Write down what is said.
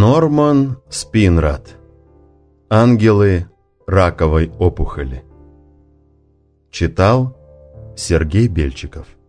Норман Спинрад. Ангелы раковой опухоли. Читал Сергей Бельчиков.